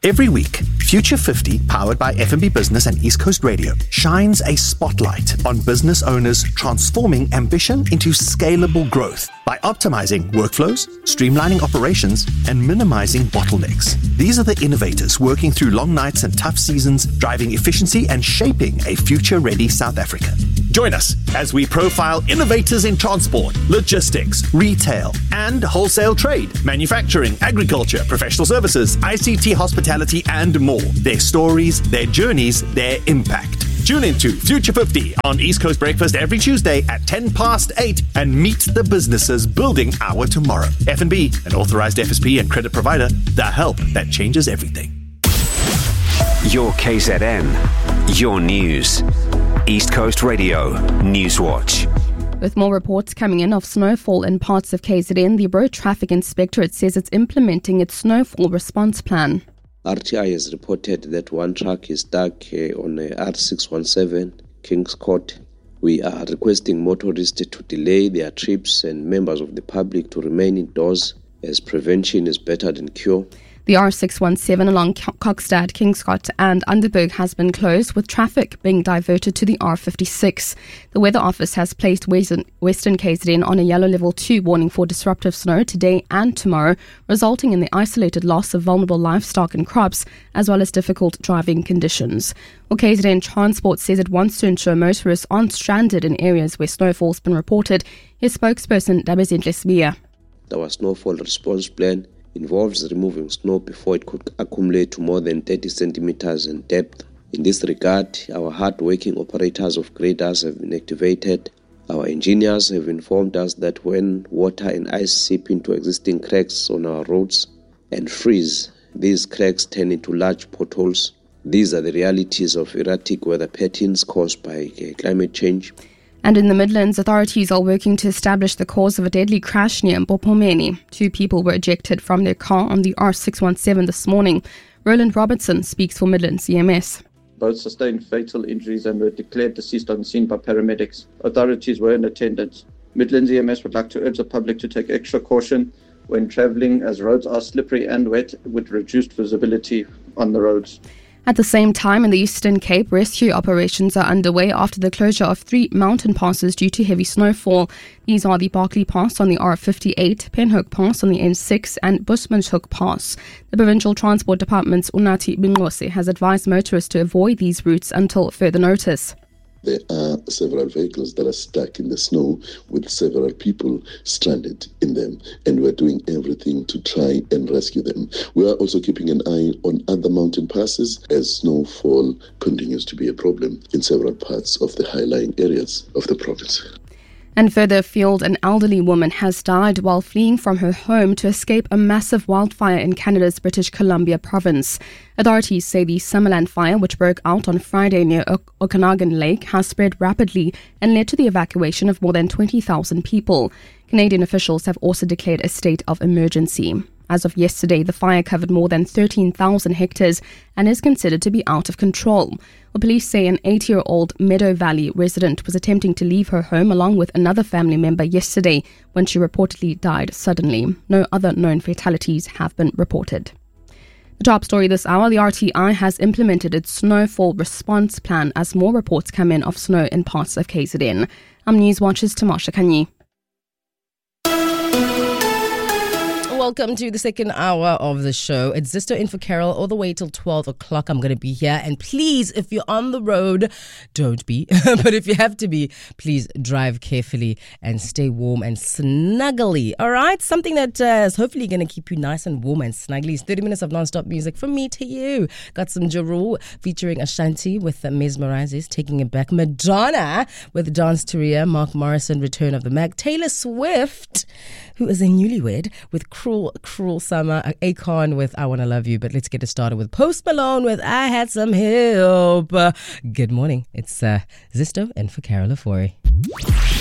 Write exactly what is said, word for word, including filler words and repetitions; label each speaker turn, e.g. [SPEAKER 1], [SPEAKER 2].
[SPEAKER 1] Every week, Future fifty, powered by F N B Business and East Coast Radio, shines a spotlight on business owners transforming ambition into scalable growth by optimizing workflows, streamlining operations, and minimizing bottlenecks. These are the innovators working through long nights and tough seasons, driving efficiency and shaping a future-ready South Africa. Join us as we profile innovators in transport, logistics, retail, and wholesale trade, manufacturing, agriculture, professional services, I C T, hospitality, and more. Their stories, their journeys, their impact. Tune into Future fifty on East Coast Breakfast every Tuesday at ten past eight and meet the businesses building our tomorrow. F N B, an authorized F S P and credit provider, the help that changes everything.
[SPEAKER 2] Your K Z N, your news. East Coast Radio, Newswatch.
[SPEAKER 3] With more reports coming in of snowfall in parts of K Z N, the Road Traffic Inspectorate says it's implementing its snowfall response plan.
[SPEAKER 4] R T I has reported that one truck is stuck uh, on uh, R six one seven, King's Court. We are requesting motorists to delay their trips and members of the public to remain indoors, as prevention is better than cure.
[SPEAKER 3] The R six one seven along Kokstad, Kingscott and Underberg has been closed, with traffic being diverted to the R fifty-six. The Weather Office has placed Western, Western K Z N on a yellow level two warning for disruptive snow today and tomorrow, resulting in the isolated loss of vulnerable livestock and crops, as well as difficult driving conditions. Well, K Z N Transport says it wants to ensure motorists aren't stranded in areas where snowfall's been reported. His spokesperson, Dabezinhle Sibiya.
[SPEAKER 4] Our snowfall response plan involves removing snow before it could accumulate to more than thirty centimeters in depth. In this regard, our hard-working operators of graders have been activated. Our engineers have informed us that when water and ice seep into existing cracks on our roads and freeze, these cracks turn into large potholes. These are the realities of erratic weather patterns caused by uh, climate change.
[SPEAKER 3] And in the Midlands, authorities are working to establish the cause of a deadly crash near Mpophomeni. Two people were ejected from their car on the R six one seven this morning. Roland Robertson speaks for Midlands E M S.
[SPEAKER 5] Both sustained fatal injuries and were declared deceased on the scene by paramedics. Authorities were in attendance. Midlands E M S would like to urge the public to take extra caution when travelling, as roads are slippery and wet with reduced visibility on the roads.
[SPEAKER 3] At the same time, in the Eastern Cape, rescue operations are underway after the closure of three mountain passes due to heavy snowfall. These are the Barkley Pass on the R fifty-eight, Penhoek Pass on the N six and Bushmanshoek Pass. The Provincial Transport Department's Unathi Binqose has advised motorists to avoid these routes until further notice.
[SPEAKER 6] There are several vehicles that are stuck in the snow with several people stranded in them, and we're doing everything to try and rescue them. We are also keeping an eye on other mountain passes as snowfall continues to be a problem in several parts of the high-lying areas of the province.
[SPEAKER 3] And further afield, an elderly woman has died while fleeing from her home to escape a massive wildfire in Canada's British Columbia province. Authorities say the Summerland fire, which broke out on Friday near o- Okanagan Lake, has spread rapidly and led to the evacuation of more than twenty thousand people. Canadian officials have also declared a state of emergency. As of yesterday, the fire covered more than thirteen thousand hectares and is considered to be out of control. Well, police say an eighty-year-old Meadow Valley resident was attempting to leave her home along with another family member yesterday when she reportedly died suddenly. No other known fatalities have been reported. The top story this hour, the R T I has implemented its snowfall response plan as more reports come in of snow in parts of K Z N. I'm Newswatch's Tamasha Kanyi.
[SPEAKER 7] Welcome to the second hour of the show. It's Zisto in for Carol all the way till twelve o'clock. I'm going to be here. And please, if you're on the road, don't be. But if you have to be, please drive carefully and stay warm and snuggly. All right? Something that uh, is hopefully going to keep you nice and warm and snuggly is thirty minutes of non-stop music from me to you. Got some Jaru featuring Ashanti with uh, Mesmerizes, Taking It Back. Madonna with Dance to Ria. Mark Morrison, Return of the Mac. Taylor Swift, who is a newlywed, with Cruel Cruel Summer. Akon with I Wanna Love You. But let's get it started with Post Malone with I Had Some Help. Uh, good morning. It's uh, Zisto and for Carol Afori.